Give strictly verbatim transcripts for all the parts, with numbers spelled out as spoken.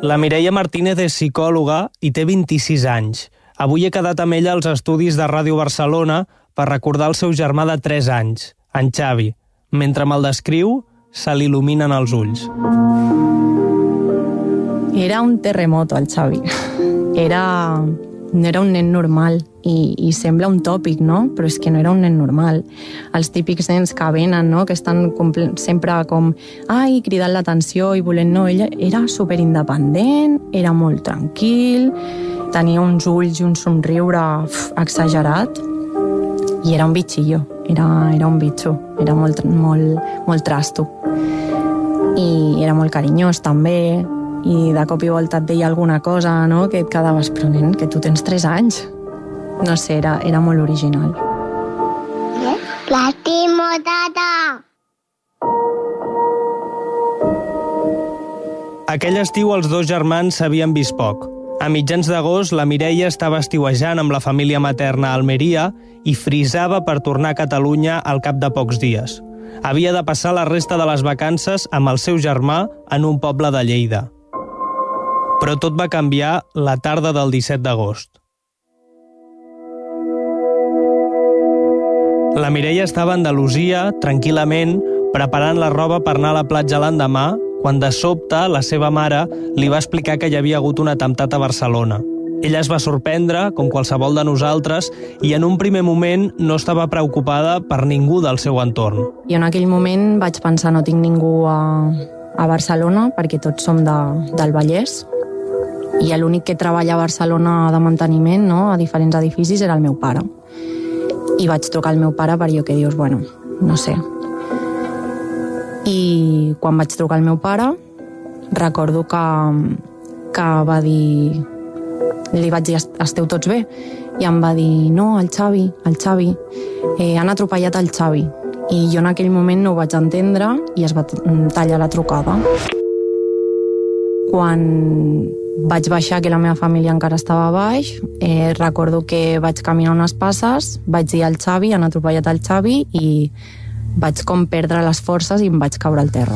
La Mireia Martínez és psicòloga i té vint-i-sis anys. Avui he quedat amb ella als estudis de Ràdio Barcelona per recordar el seu germà de tres anys, en Xavi. Mentre me'l descriu, se l'il·luminen els ulls. Era un terremoto, el Xavi. Era... no era un nen normal. I, i sembla un tòpic, no? Però és que no era un nen normal. Els típics nens que venen, no? Que estan sempre com ai, cridant l'atenció i volent... No, ell era superindependent, era molt tranquil, tenia uns ulls i un somriure uf, exagerat, i era un bitxillo, era, era un bitxo, era molt, molt, molt trasto. I era molt carinyós, també, i de cop i volta et deia alguna cosa, no? Que et quedaves, però nen, que tu tens tres anys. No sé, era, era molt original. L'estimo, tata! Aquell estiu els dos germans s'havien vist poc. A mitjans d'agost, la Mireia estava estiuejant amb la família materna a Almeria i frisava per tornar a Catalunya al cap de pocs dies. Havia de passar la resta de les vacances amb el seu germà en un poble de Lleida. Però tot va canviar la tarda del disset d'agost. La Mireia estava a Andalusia, tranquil·lament, preparant la roba per anar a la platja l'endemà, quan de sobte la seva mare li va explicar que hi havia hagut un atemptat a Barcelona. Ella es va sorprendre, com qualsevol de nosaltres, i en un primer moment no estava preocupada per ningú del seu entorn. I en aquell moment vaig pensar no tinc ningú a, a Barcelona, perquè tots som de, del Vallès, i l'únic que treballa a Barcelona de manteniment, no, a diferents edificis, era el meu pare. I vaig trucar al meu pare per allò que dius, bueno, no sé. I quan vaig trucar al meu pare, recordo que, que va dir... Li vaig dir, esteu tots bé? I em va dir, no, el Xavi, el Xavi, eh, han atropellat el Xavi. I jo en aquell moment no ho vaig entendre i es va tallar la trucada. Quan vaig baixar, que la meva família encara estava a baix, eh, recordo que vaig caminar unes passes, vaig dir al Xavi, han atropellat el Xavi, i vaig com perdre les forces i em vaig caure al terra.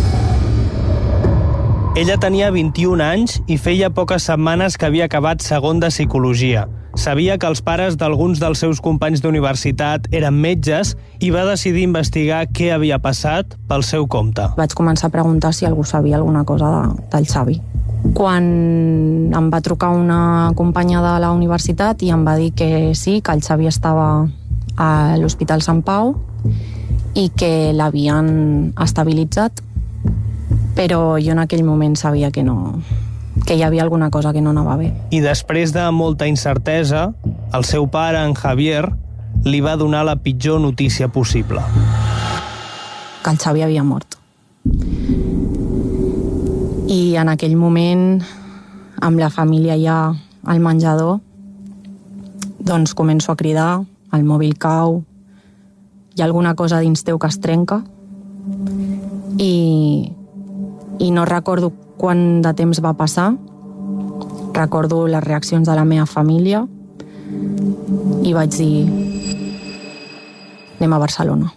Ella tenia vint-i-un anys i feia poques setmanes que havia acabat segon de psicologia. Sabia que els pares d'alguns dels seus companys d'universitat eren metges i va decidir investigar què havia passat pel seu compte. Vaig començar a preguntar si algú sabia alguna cosa de, del Xavi. Quan em va trucar una companya de la universitat i em va dir que sí, que el Xavi estava a l'Hospital Sant Pau i que l'havien estabilitzat, però jo en aquell moment sabia que no, que hi havia alguna cosa que no anava bé. I després de molta incertesa, el seu pare, en Javier, li va donar la pitjor notícia possible. Que el Xavi havia mort. I en aquell moment, amb la família ja al menjador, doncs començo a cridar, el mòbil cau, hi ha alguna cosa dins teu que es trenca, i, i no recordo quant de temps va passar, recordo les reaccions de la meva família i vaig dir, anem a Barcelona.